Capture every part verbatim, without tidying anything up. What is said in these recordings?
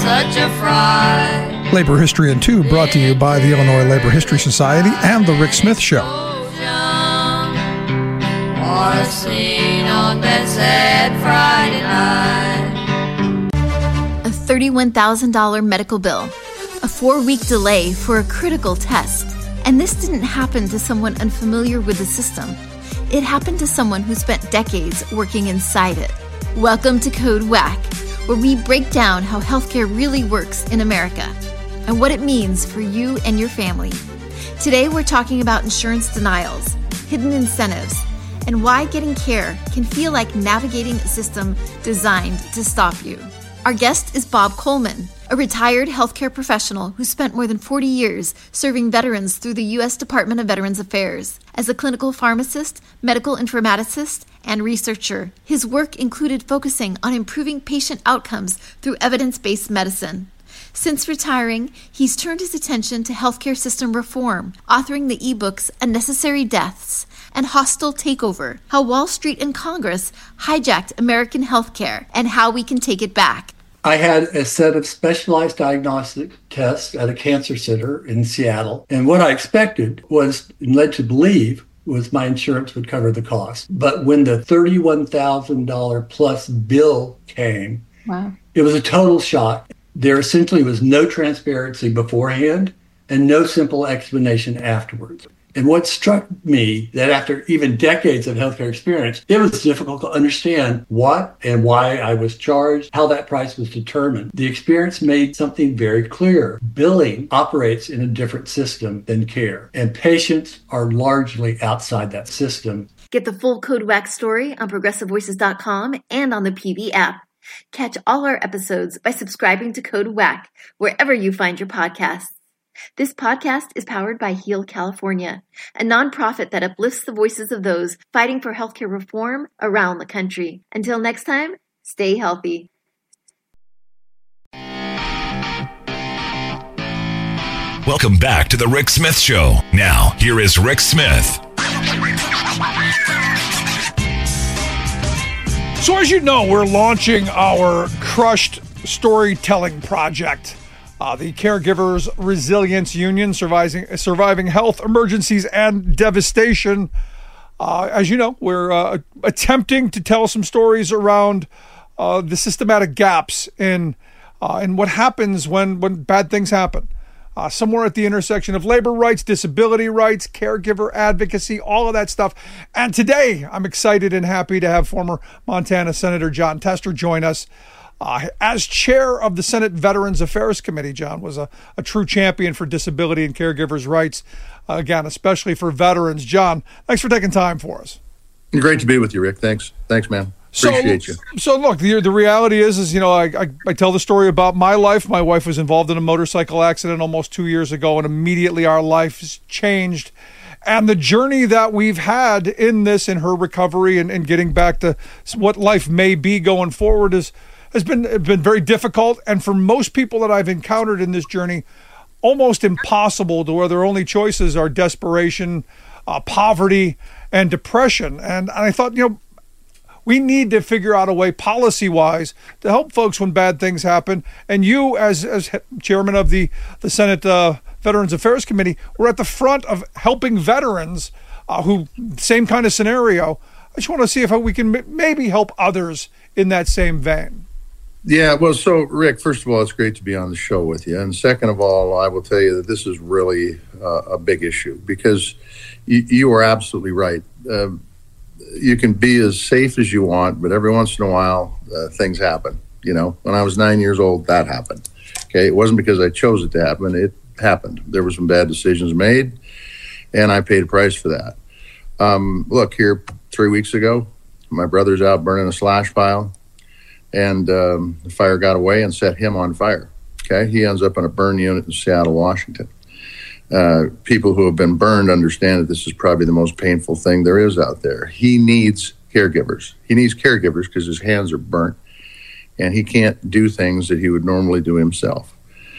such a fright. Labor History in Two, brought to you by the Illinois Labor History Society and The Rick Smith Show. Or seen on that sad Friday night. A thirty-one thousand dollars medical bill, a four-week delay for a critical test. And this didn't happen to someone unfamiliar with the system. It happened to someone who spent decades working inside it. Welcome to Code Whack, where we break down how healthcare really works in America and what it means for you and your family. Today, we're talking about insurance denials, hidden incentives, and why getting care can feel like navigating a system designed to stop you. Our guest is Bob Coleman, a retired healthcare professional who spent more than forty years serving veterans through the U S Department of Veterans Affairs. As a clinical pharmacist, medical informaticist, and researcher, his work included focusing on improving patient outcomes through evidence-based medicine. Since retiring, he's turned his attention to healthcare system reform, authoring the ebooks Unnecessary Deaths and Hostile Takeover, How Wall Street and Congress Hijacked American Healthcare and How We Can Take It Back. I had a set of specialized diagnostic tests at a cancer center in Seattle. And what I expected was, and led to believe, was my insurance would cover the cost. But when the thirty-one thousand dollars plus bill came, wow. It was a total shock. There essentially was no transparency beforehand and no simple explanation afterwards. And what struck me, that after even decades of healthcare experience, it was difficult to understand what and why I was charged, how that price was determined. The experience made something very clear. Billing operates in a different system than care, and patients are largely outside that system. Get the full Code Whack story on progressive voices dot com and on the P V app. Catch all our episodes by subscribing to Code Whack wherever you find your podcasts. This podcast is powered by Heal California, a nonprofit that uplifts the voices of those fighting for healthcare reform around the country. Until next time, stay healthy. Welcome back to The Rick Smith Show. Now, here is Rick Smith. So as you know, we're launching our Crushed Storytelling Project. Uh, the Caregivers Resilience Union, surviving, surviving health emergencies and devastation. Uh, as you know, we're uh, attempting to tell some stories around uh, the systematic gaps in uh, in what happens when, when bad things happen. Uh, somewhere at the intersection of labor rights, disability rights, caregiver advocacy, all of that stuff. And today, I'm excited and happy to have former Montana Senator Jon Tester join us. Uh, as chair of the Senate Veterans Affairs Committee, Jon was a, a true champion for disability and caregivers' rights, uh, again, especially for veterans. Jon, thanks for taking time for us. Great to be with you, Rick. Thanks. Thanks, man. Appreciate so, you. So, look, the, the reality is, is, you know, I, I, I tell the story about my life. My wife was involved in a motorcycle accident almost two years ago, and immediately our lives changed. And the journey that we've had in this, in her recovery and, and getting back to what life may be going forward is has been been very difficult, and for most people that I've encountered in this journey, almost impossible, to where their only choices are desperation, uh, poverty, and depression. And, and I thought, you know, we need to figure out a way policy-wise to help folks when bad things happen. And you, as as chairman of the, the Senate uh, Veterans Affairs Committee, we're at the front of helping veterans uh, who, same kind of scenario. I just want to see if we can m- maybe help others in that same vein. Yeah, well, so, Rick, first of all, it's great to be on the show with you. And second of all, I will tell you that this is really uh, a big issue because you, you are absolutely right. Uh, you can be as safe as you want, but every once in a while, uh, things happen. You know, when I was nine years old, that happened. Okay, it wasn't because I chose it to happen. It happened. There were some bad decisions made, and I paid a price for that. Um, look, here three weeks ago, my brother's out burning a slash pile. And um, the fire got away and set him on fire. Okay, he ends up in a burn unit in Seattle, Washington. Uh, people who have been burned understand that this is probably the most painful thing there is out there. He needs caregivers. He needs caregivers because his hands are burnt, and he can't do things that he would normally do himself.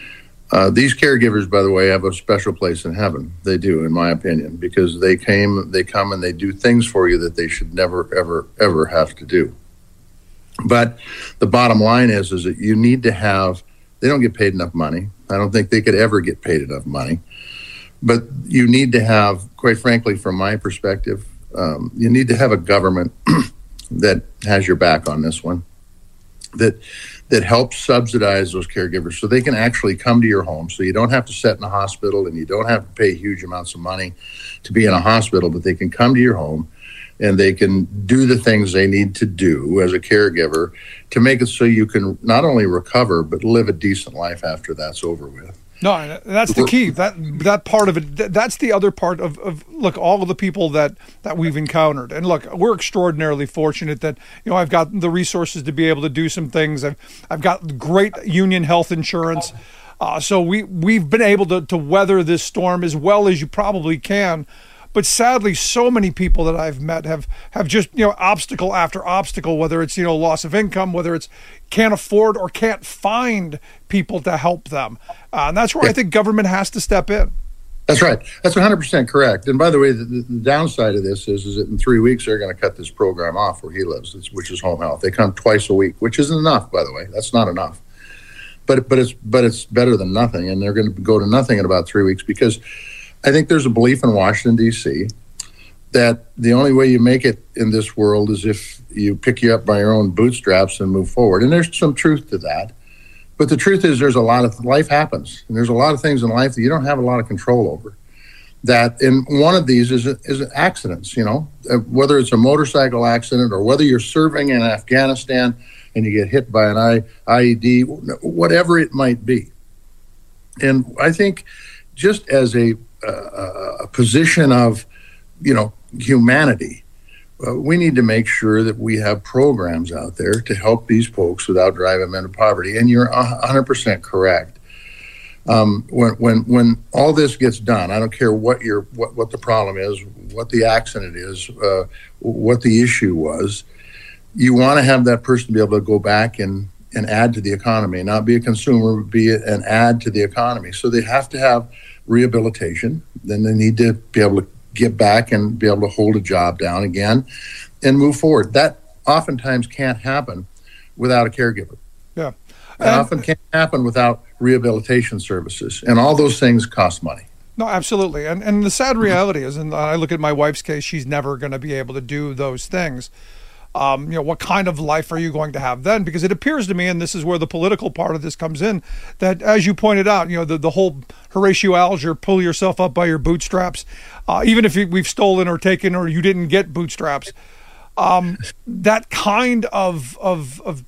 Uh, these caregivers, by the way, have a special place in heaven. They do, in my opinion, because they came, they come and they do things for you that they should never, ever, ever have to do. But the bottom line is, is that you need to have They don't get paid enough money. I don't think they could ever get paid enough money. But you need to have, quite frankly, from my perspective, um, you need to have a government that has your back on this one, that that helps subsidize those caregivers so they can actually come to your home, so you don't have to sit in a hospital and you don't have to pay huge amounts of money to be in a hospital, but they can come to your home and they can do the things they need to do as a caregiver to make it so you can not only recover, but live a decent life after that's over with. No, that's the key. That that part of it, that's the other part of, of look, all of the people that, that we've encountered. And look, we're extraordinarily fortunate that, you know, I've got the resources to be able to do some things. I've I've got great union health insurance. Uh, so we, we've been able to, to weather this storm as well as you probably can. But sadly, so many people that I've met have, have just, you know, obstacle after obstacle, whether it's, you know, loss of income, whether it's can't afford or can't find people to help them. Uh, and that's where yeah. I think government has to step in. That's right. That's one hundred percent correct. And by the way, the, the downside of this is, is that in three weeks, they're going to cut this program off where he lives, which is home health. They come twice a week, which isn't enough, by the way. That's not enough. But, but, it's, but it's better than nothing. And they're going to go to nothing in about three weeks because I think there's a belief in Washington, D C that the only way you make it in this world is if you pick you up by your own bootstraps and move forward. And there's some truth to that. But the truth is there's a lot of, life happens. And there's a lot of things in life that you don't have a lot of control over. That, and one of these is, is accidents, you know, whether it's a motorcycle accident or whether you're serving in Afghanistan and you get hit by an I E D, whatever it might be. And I think just as a Uh, a position of, you know, humanity, uh, we need to make sure that we have programs out there to help these folks without driving them into poverty. And you're one hundred percent correct. Um, when when when all this gets done, I don't care what your what, what the problem is, what the accident is, uh, what the issue was. You want to have that person be able to go back and and add to the economy, not be a consumer, but be an add to the economy. So they have to have rehabilitation. Then they need to be able to get back and be able to hold a job down again and move forward. That oftentimes can't happen without a caregiver. Yeah. It often can't happen without rehabilitation services. And all those things cost money. No, absolutely. And and the sad reality is, and I look at my wife's case, she's never going to be able to do those things. Um, you know, what kind of life are you going to have then? Because it appears to me, and this is where the political part of this comes in, that as you pointed out, you know, the, the whole Horatio Alger, pull yourself up by your bootstraps, uh, even if we've stolen or taken or you didn't get bootstraps, um, that kind of of of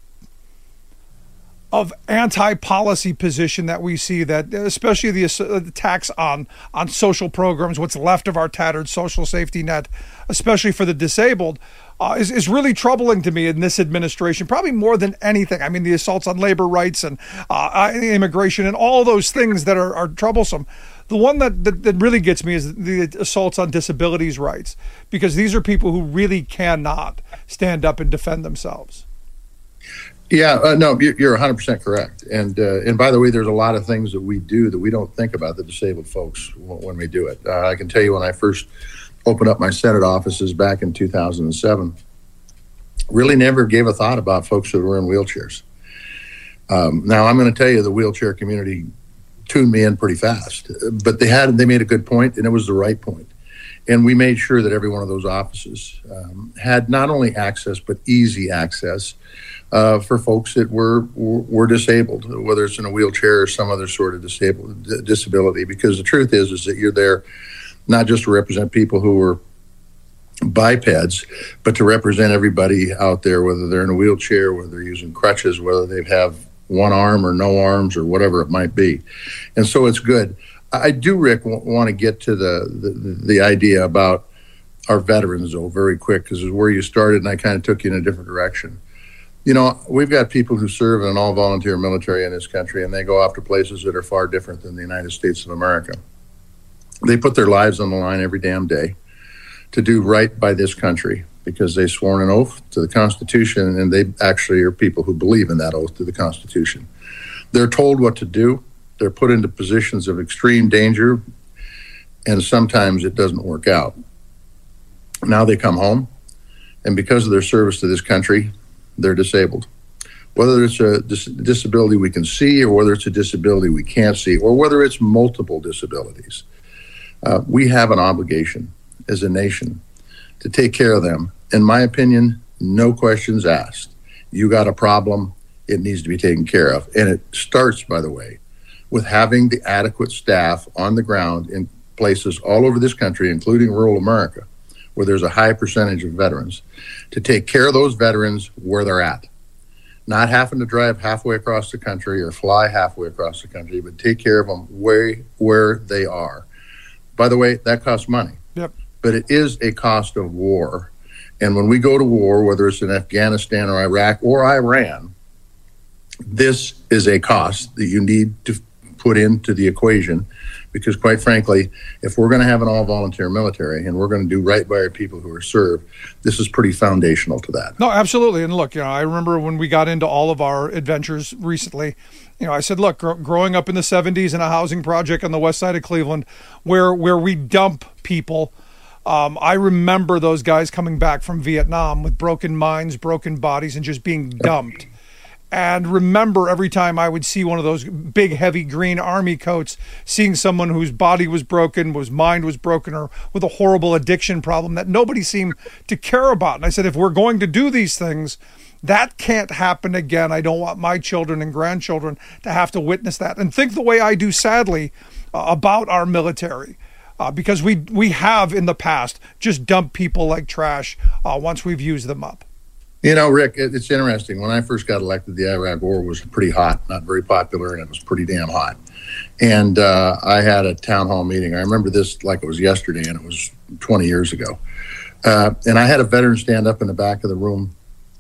of anti-policy position that we see, that especially the, uh, the tax on on social programs, what's left of our tattered social safety net, especially for the disabled, uh, is, is really troubling to me in this administration, probably more than anything. I mean, the assaults on labor rights and uh, immigration and all those things that are, are troublesome. The one that, that, that really gets me is the assaults on disabilities rights, because these are people who really cannot stand up and defend themselves. Yeah, uh, no, you're one hundred percent correct. And uh, and by the way, there's a lot of things that we do that we don't think about the disabled folks when we do it. Uh, I can tell you when I first opened up my Senate offices back in two thousand seven, really never gave a thought about folks that were in wheelchairs. Um, now, I'm going to tell you the wheelchair community tuned me in pretty fast, but they had they made a good point, and it was the right point. And we made sure that every one of those offices um, had not only access, but easy access Uh, for folks that were were disabled, whether it's in a wheelchair or some other sort of disabled disability. Because the truth is, is that you're there not just to represent people who are bipeds, but to represent everybody out there, whether they're in a wheelchair, whether they're using crutches, whether they have one arm or no arms or whatever it might be. And so it's good. I do, Rick, w- want to get to the, the the idea about our veterans, though, very quick, because it's where you started, and I kind of took you in a different direction. You know, we've got people who serve in an all-volunteer military in this country, and they go off to places that are far different than the United States of America. They put their lives on the line every damn day to do right by this country because they sworn an oath to the Constitution, and they actually are people who believe in that oath to the Constitution. They're told what to do. They're put into positions of extreme danger, and sometimes it doesn't work out. Now they come home, and because of their service to this country, they're disabled. whether it's a dis- disability we can see or whether it's a disability we can't see or whether it's multiple disabilities. Uh, we have an obligation as a nation to take care of them. In my opinion, no questions asked. You got a problem, it needs to be taken care of. And it starts, by the way, with having the adequate staff on the ground in places all over this country, including rural America, where there's a high percentage of veterans, to take care of those veterans where they're at. Not having to drive halfway across the country or fly halfway across the country, but take care of them where, where they are. By the way, that costs money. Yep. But it is a cost of war. And when we go to war, whether it's in Afghanistan or Iraq or Iran, this is a cost that you need to put into the equation, because quite frankly, if we're going to have an all-volunteer military and we're going to do right by our people who are served, this is pretty foundational to that. No, absolutely. And look, you know, I remember when we got into all of our adventures recently, you know, I said, look, gr- growing up in the seventies in a housing project on the west side of Cleveland where where we dump people, um, I remember those guys coming back from Vietnam with broken minds, broken bodies, and just being dumped. And remember every time I would see one of those big, heavy green army coats, seeing someone whose body was broken, whose mind was broken, or with a horrible addiction problem that nobody seemed to care about. And I said, if we're going to do these things, that can't happen again. I don't want my children and grandchildren to have to witness that and think the way I do, sadly, uh, about our military. Uh, because we we have in the past just dumped people like trash uh, once we've used them up. You know, Rick, it's interesting. When I first got elected, the Iraq War was pretty hot, not very popular, and it was pretty damn hot. And uh, I had a town hall meeting. I remember this like it was yesterday, and it was twenty years ago. Uh, and I had a veteran stand up in the back of the room,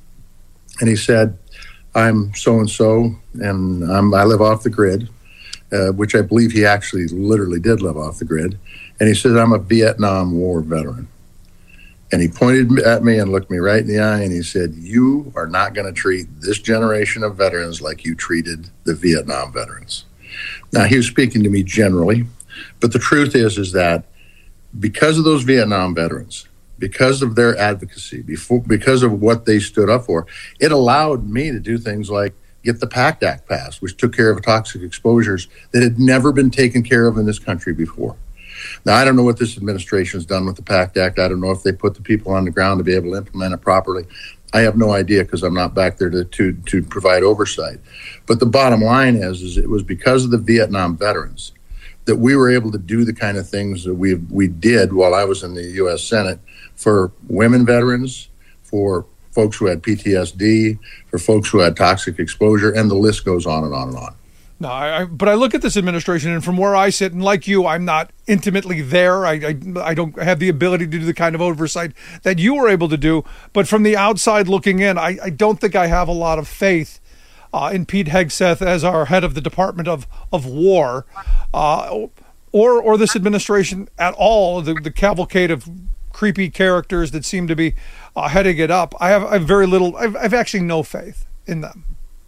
and he said, I'm so-and-so, and I'm, I live off the grid, uh, which I believe he actually literally did live off the grid. And he said, I'm a Vietnam War veteran. And he pointed at me and looked me right in the eye, and he said, you are not going to treat this generation of veterans like you treated the Vietnam veterans. Now, he was speaking to me generally, but the truth is, is that because of those Vietnam veterans, because of their advocacy, before, because of what they stood up for, it allowed me to do things like get the PACT Act passed, which took care of toxic exposures that had never been taken care of in this country before. Now, I don't know what this administration has done with the PACT Act. I don't know if they put the people on the ground to be able to implement it properly. I have no idea because I'm not back there to, to, to provide oversight. But the bottom line is, is it was because of the Vietnam veterans that we were able to do the kind of things that we we did while I was in the U S Senate for women veterans, for folks who had P T S D, for folks who had toxic exposure, and the list goes on and on and on. No, I, I, but I look at this administration, and from where I sit, and like you, I'm not intimately there. I, I, I don't have the ability to do the kind of oversight that you were able to do. But from the outside looking in, I, I don't think I have a lot of faith uh, in Pete Hegseth as our head of the Department of, of War, uh, or or this administration at all, the, the cavalcade of creepy characters that seem to be uh, heading it up. I have, I have very little, I've, I've actually no faith in them.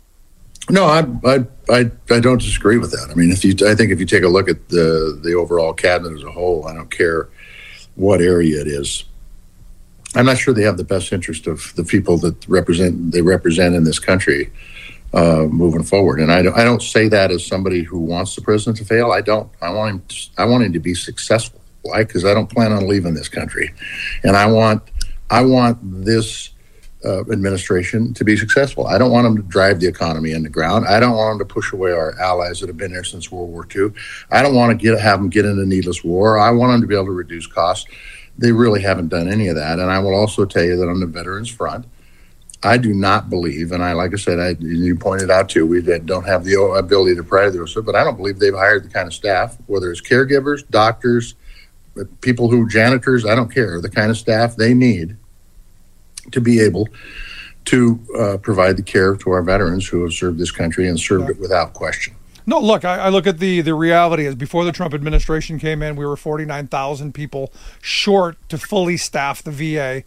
No, I, I I I don't disagree with that. I mean, if you, I think if you take a look at the the overall cabinet as a whole, I don't care what area it is, I'm not sure they have the best interest of the people that represent they represent in this country uh, moving forward. And I don't I don't say that as somebody who wants the president to fail. I don't. I want him. To, I want him to be successful. Why? Because I don't plan on leaving this country, and I want I want this. Uh, administration to be successful. I don't want them to drive the economy in the ground. I don't want them to push away our allies that have been there since World War Two. I don't want to get have them get into needless war. I want them to be able to reduce costs. They really haven't done any of that. And I will also tell you that on the veterans front, I do not believe, and I, like I said, I, you pointed out too, we don't have the ability to provide those, but I don't believe they've hired the kind of staff, whether it's caregivers, doctors, people who, janitors, I don't care, the kind of staff they need to be able to uh, provide the care to our veterans who have served this country and served it without question. No, look, I, I look at the, the reality is before the Trump administration came in, we were forty-nine thousand people short to fully staff the V A.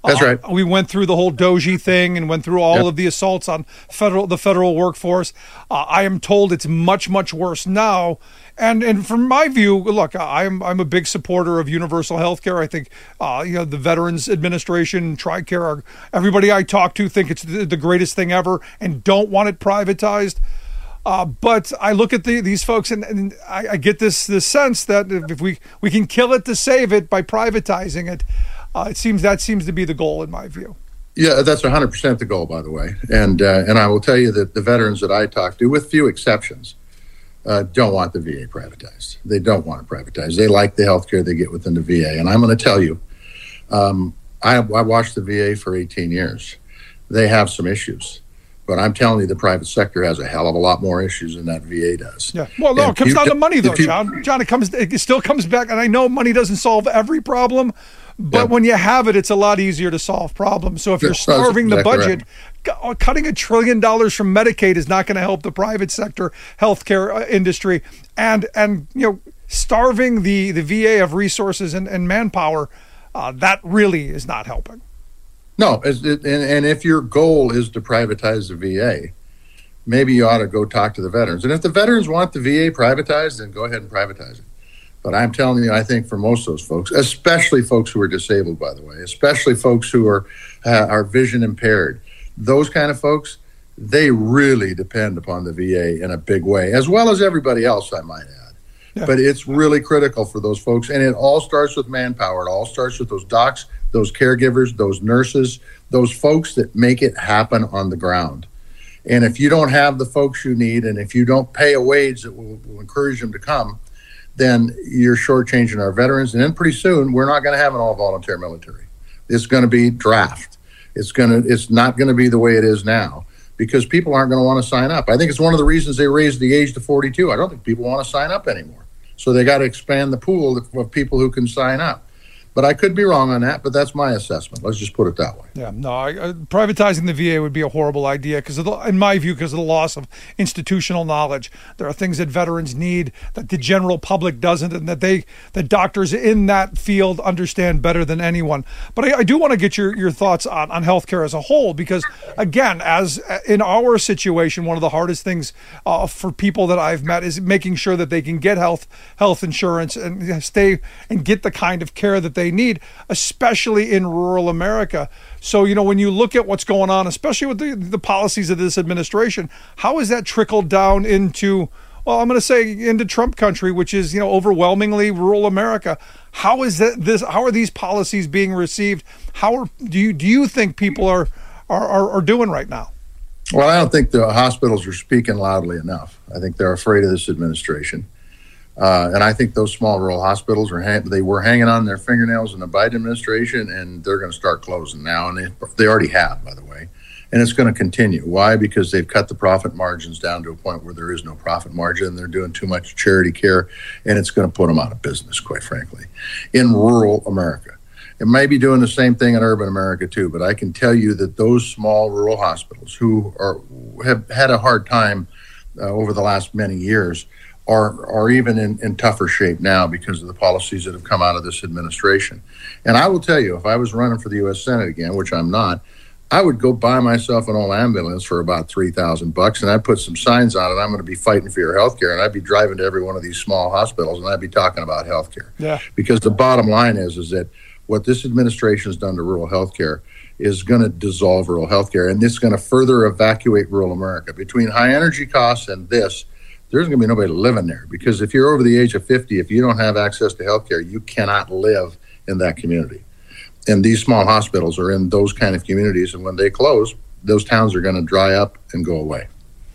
That's right. Uh, we went through the whole Doji thing and went through all Yep. of the assaults on federal the federal workforce. Uh, I am told it's much, much worse now. And and from my view, look, I'm I'm a big supporter of universal health care. I think uh, you know the Veterans Administration, TRICARE, are, everybody I talk to think it's the, the greatest thing ever and don't want it privatized. Uh, but I look at the, these folks and, and I, I get this this sense that if we, we can kill it to save it by privatizing it, uh, it seems that seems to be the goal in my view. Yeah, that's one hundred percent the goal, by the way. And uh, and I will tell you that the veterans that I talk to, with few exceptions, uh, don't want the V A privatized. They don't want it privatized. They like the health care they get within the V A. And I'm going to tell you, um, I, I watched the V A for eighteen years. They have some issues. But I'm telling you, the private sector has a hell of a lot more issues than that V A does. Yeah. Well, no, And it comes you- down to money, though, if you- John. John, it comes, it still comes back, and I know money doesn't solve every problem, but Yeah. when you have it, it's a lot easier to solve problems. So if you're Yeah, that's starving the exactly budget, cu- cutting a trillion dollars from Medicaid is not going to help the private sector healthcare uh, industry, and and you know, starving the the V A of resources and, and manpower, uh, that really is not helping. No, it's- it, and, and if your goal is to privatize the V A, maybe you ought to go talk to the veterans. And if the veterans want the V A privatized, then go ahead and privatize it. But I'm telling you, I think for most of those folks, especially folks who are disabled, by the way, especially folks who are uh, are vision impaired, those kind of folks, they really depend upon the V A in a big way, as well as everybody else, I might add. Yeah. But it's really critical for those folks. And it all starts with manpower. It all starts with those docs, those caregivers, those nurses, those folks that make it happen on the ground. And if you don't have the folks you need, and if you don't pay a wage that will, will encourage them to come, then you're shortchanging our veterans. And then pretty soon, we're not going to have an all-volunteer military. It's going to be draft. It's going to. It's not going to be the way it is now, because people aren't going to want to sign up. I think it's one of the reasons they raised the age to forty-two. I don't think people want to sign up anymore. So they got to expand the pool of, of people who can sign up. But I could be wrong on that, but that's my assessment. Let's just put it that way. Yeah, no, I, uh, privatizing the V A would be a horrible idea because, in my view, because of the loss of institutional knowledge. There are things that veterans need that the general public doesn't, and that they, the doctors in that field understand better than anyone. But I, I do want to get your, your thoughts on, on healthcare as a whole, because, again, as in our situation, one of the hardest things uh, for people that I've met is making sure that they can get health health insurance and stay and get the kind of care that they need, especially in rural America. So, you know, when you look at what's going on, especially with the, the policies of this administration, how has that trickled down into, well, I'm going to say into Trump country, which is, you know, overwhelmingly rural America? How is that this, how are these policies being received? How are, do you, do you think people are, are, are, are doing right now? Well, I don't think the hospitals are speaking loudly enough. I think they're afraid of this administration. Uh, and I think those small rural hospitals are hang- they were hanging on their fingernails in the Biden administration, and they're going to start closing now. And they, they already have, by the way. And it's going to continue. Why? Because they've cut the profit margins down to a point where there is no profit margin. They're doing too much charity care, and it's going to put them out of business, quite frankly, in rural America. It may be doing the same thing in urban America, too. But I can tell you that those small rural hospitals who are have had a hard time uh, over the last many years are are even in, in tougher shape now because of the policies that have come out of this administration. And I will tell you, if I was running for the U S Senate again, which I'm not, I would go buy myself an old ambulance for about three thousand bucks, and I'd put some signs on it. I'm going to be fighting for your health care, and I'd be driving to every one of these small hospitals, and I'd be talking about health care. Yeah. Because the bottom line is, is that what this administration has done to rural health care is going to dissolve rural health care, and this is going to further evacuate rural America. Between high energy costs and this, there's going to be nobody living there, because if you're over the age of fifty, if you don't have access to healthcare, you cannot live in that community. And these small hospitals are in those kind of communities, and when they close, those towns are going to dry up and go away.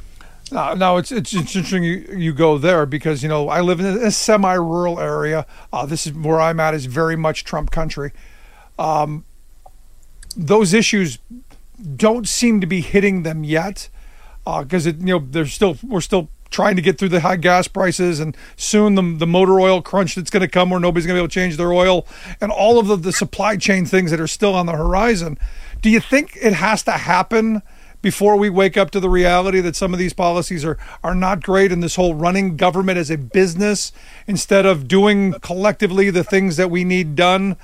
Now, now it's it's interesting you, you go there because, you know, I live in a semi-rural area. Uh, this is where I'm at is very much Trump country. Um, those issues don't seem to be hitting them yet because, uh, you know, they're still we're still trying to get through the high gas prices, and soon the the motor oil crunch that's going to come where nobody's going to be able to change their oil, and all of the, the supply chain things that are still on the horizon. Do you think it has to happen before we wake up to the reality that some of these policies are, are not great, and this whole running government as a business instead of doing collectively the things that we need done?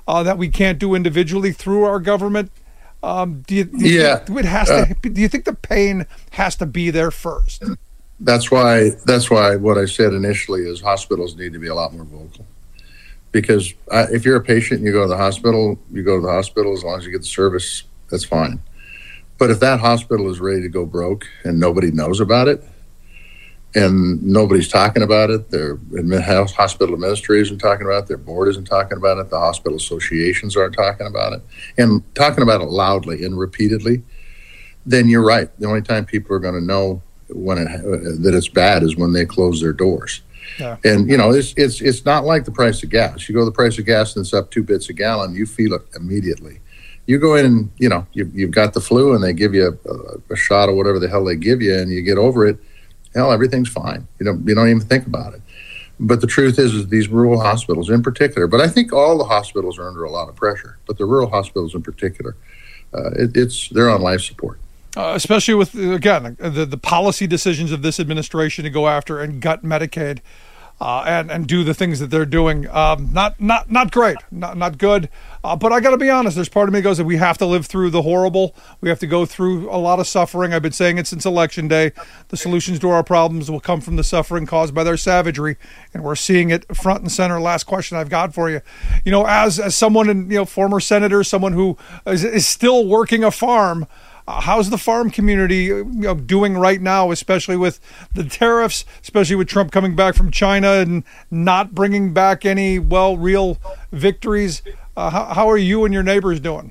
uh, that we can't do individually through our government? Um, do you, do you yeah. think it has uh, to? Do you think the pain has to be there first? That's why. That's why what I said initially is hospitals need to be a lot more vocal. Because I, if you're a patient and you go to the hospital, you go to the hospital as long as you get the service, that's fine. But if that hospital is ready to go broke and nobody knows about it, and nobody's talking about it, their hospital administrators aren't talking about it, their board isn't talking about it, the hospital associations aren't talking about it, and talking about it loudly and repeatedly, then you're right. The only time people are going to know when it, that it's bad is when they close their doors. Yeah. And, you know, it's it's it's not like the price of gas. You go to the price of gas and it's up two bits a gallon, you feel it immediately. You go in and, you know, you, you've got the flu and they give you a, a shot or whatever the hell they give you and you get over it, hell, everything's fine. You don't, you don't even think about it. But the truth is, is these rural hospitals in particular, but I think all the hospitals are under a lot of pressure, but the rural hospitals in particular, uh, it, it's they're on life support. Uh, especially with, again, the, the policy decisions of this administration to go after and gut Medicaid uh, and, and do the things that they're doing. Um, not not not great, not not good. Uh, but I got to be honest, there's part of me that goes that we have to live through the horrible. We have to go through a lot of suffering. I've been saying it since Election Day. The solutions to our problems will come from the suffering caused by their savagery, and we're seeing it front and center. Last question I've got for you. You know, as as someone, and you know, former senator, someone who is, is still working a farm, Uh, how's the farm community you know, doing right now, especially with the tariffs, especially with Trump coming back from China and not bringing back any, well, real victories? Uh, how, how are you and your neighbors doing?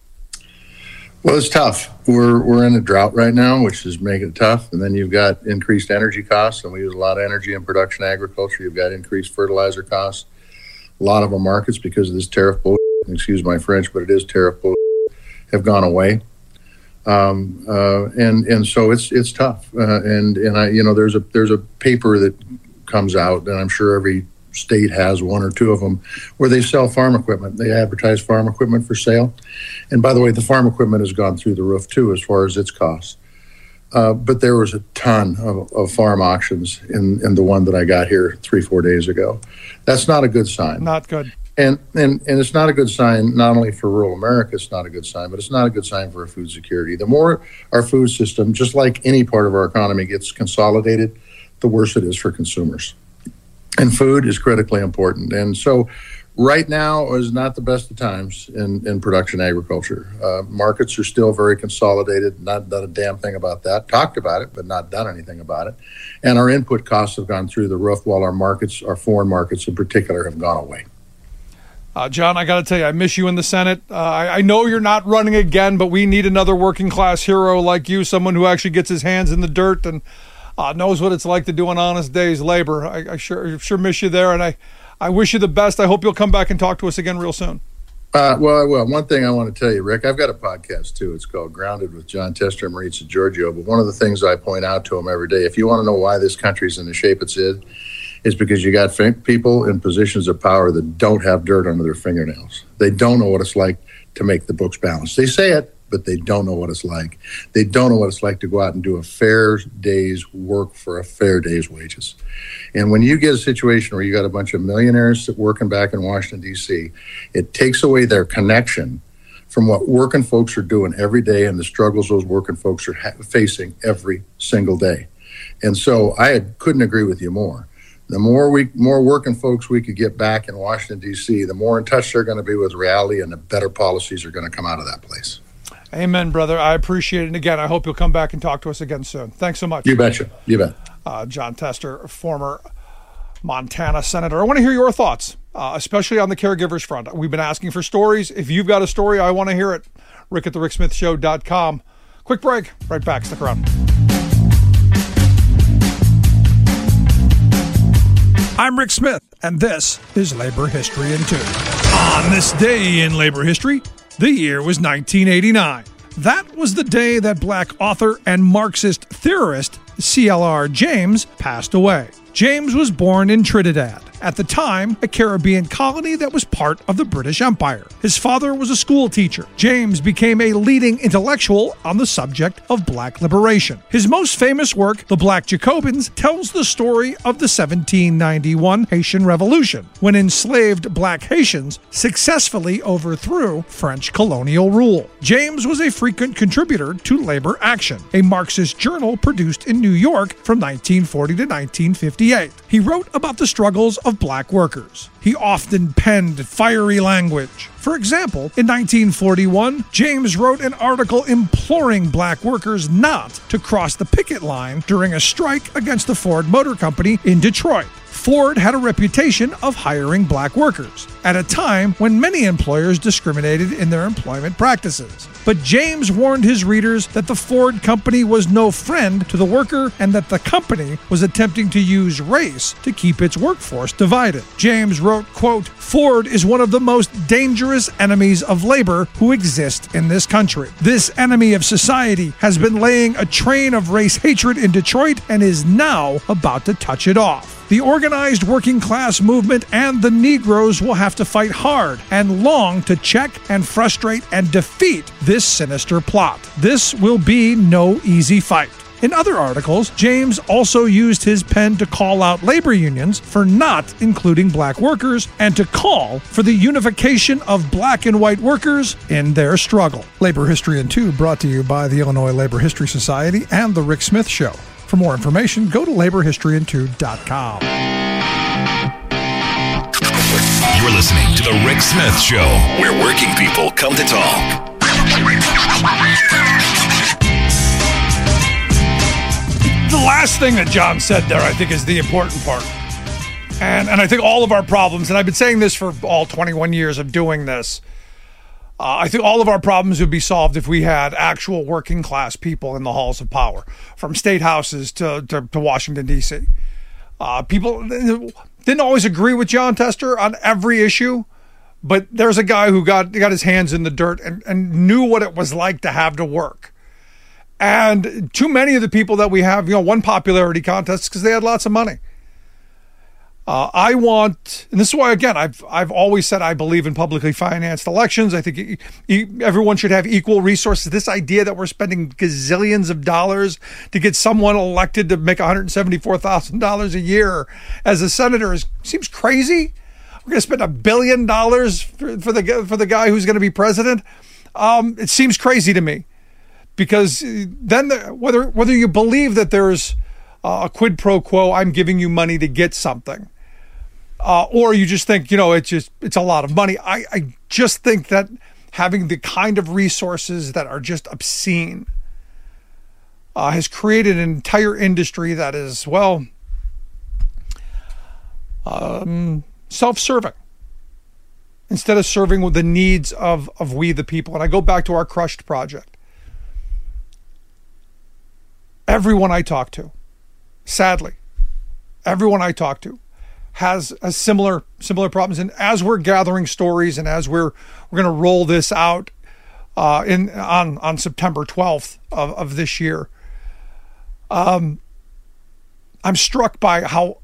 Well, it's tough. We're we're in a drought right now, which is making it tough. And then you've got increased energy costs, and we use a lot of energy in production agriculture. You've got increased fertilizer costs. A lot of our markets, because of this tariff bullshit, excuse my French, but it is tariff bullshit, have gone away. Um, uh, and, and so it's, it's tough. Uh, and, and I, you know, there's a, there's a paper that comes out, and I'm sure every state has one or two of them, where they sell farm equipment. They advertise farm equipment for sale. And by the way, the farm equipment has gone through the roof too, as far as its costs. Uh, but there was a ton of, of farm auctions in, in the one that I got here three, four days ago. That's not a good sign. Not good. And, and and it's not a good sign, not only for rural America, it's not a good sign, but it's not a good sign for our food security. The more our food system, just like any part of our economy, gets consolidated, the worse it is for consumers. And food is critically important. And so right now is not the best of times in, in production agriculture. Uh, markets are still very consolidated, not done a damn thing about that. Talked about it, but not done anything about it. And our input costs have gone through the roof, while our markets, our foreign markets in particular, have gone away. Uh, John, I got to tell you, I miss you in the Senate. Uh, I, I know you're not running again, but we need another working class hero like you, someone who actually gets his hands in the dirt and uh, knows what it's like to do an honest day's labor. I, I sure sure miss you there, and I, I wish you the best. I hope you'll come back and talk to us again real soon. Uh, well, well, one thing I want to tell you, Rick, I've got a podcast too. It's called Grounded with John Tester and Maritza Giorgio. But one of the things I point out to them every day, if you want to know why this country's in the shape it's in, is because you got people in positions of power that don't have dirt under their fingernails. They don't know what it's like to make the books balance. They say it, but they don't know what it's like. They don't know what it's like to go out and do a fair day's work for a fair day's wages. And when you get a situation where you got a bunch of millionaires working back in Washington, D C, it takes away their connection from what working folks are doing every day and the struggles those working folks are ha- facing every single day. And so I had, couldn't agree with you more. The more we, more working folks we could get back in Washington, D C, the more in touch they're going to be with reality, and the better policies are going to come out of that place. Amen, brother. I appreciate it. And again, I hope you'll come back and talk to us again soon. Thanks so much. You betcha. You bet. Uh, John Tester, former Montana senator. I want to hear your thoughts, uh, especially on the caregivers front. We've been asking for stories. If you've got a story, I want to hear it. Rick at the rick smith show dot com. Quick break. Right back. Stick around. I'm Rick Smith, and this is Labor History in Two. On this day in labor history, the year was nineteen eighty-nine. That was the day that black author and Marxist theorist C L R James passed away. James was born in Trinidad at the time a Caribbean colony that was part of the British Empire. His father was a school teacher. James became a leading intellectual on the subject of black liberation. His most famous work, The Black Jacobins, tells the story of the seventeen ninety-one Haitian Revolution, when enslaved black Haitians successfully overthrew French colonial rule. James was a frequent contributor to Labor Action, a Marxist journal produced in New York from nineteen forty to nineteen fifty-eight. He wrote about the struggles of black workers. He often penned fiery language. For example, in nineteen forty-one, James wrote an article imploring black workers not to cross the picket line during a strike against the Ford Motor Company in Detroit. Ford had a reputation of hiring black workers at a time when many employers discriminated in their employment practices. But James warned his readers that the Ford Company was no friend to the worker and that the company was attempting to use race to keep its workforce divided. James wrote, quote, "Ford is one of the most dangerous enemies of labor who exist in this country. This enemy of society has been laying a train of race hatred in Detroit and is now about to touch it off. The organized working class movement and the Negroes will have to fight hard and long to check and frustrate and defeat this sinister plot. This will be no easy fight." In other articles, James also used his pen to call out labor unions for not including black workers and to call for the unification of black and white workers in their struggle. Labor History in Two brought to you by the Illinois Labor History Society and The Rick Smith Show. For more information, go to labor history in two dot com. You're listening to The Rick Smith Show, where working people come to talk. The last thing that John said there, I think, is the important part. And, and I think all of our problems, and I've been saying this for all twenty-one years of doing this, Uh, I think all of our problems would be solved if we had actual working class people in the halls of power, from state houses to, to, to Washington, D C. Uh, people didn't always agree with Jon Tester on every issue, but there's a guy who got got his hands in the dirt and, and knew what it was like to have to work. And too many of the people that we have, you know, won popularity contests because they had lots of money. Uh, I want, and this is why, again, I've I've always said I believe in publicly financed elections. I think e- e- everyone should have equal resources. This idea that we're spending gazillions of dollars to get someone elected to make one hundred seventy-four thousand dollars a year as a senator is, seems crazy. We're going to spend a billion dollars for, for the for the guy who's going to be president. Um, it seems crazy to me, because then the, whether whether you believe that there's uh, a quid pro quo, I'm giving you money to get something. Uh, or you just think, you know, it's just, it's a lot of money. I, I just think that having the kind of resources that are just obscene uh, has created an entire industry that is, well, um, self-serving instead of serving with the needs of, of we the people. And I go back to our Crushed project. Everyone I talk to, sadly, everyone I talk to, has a similar similar problems. And as we're gathering stories and as we're we're going to roll this out uh, in on on September twelfth of, of this year, um, I'm struck by how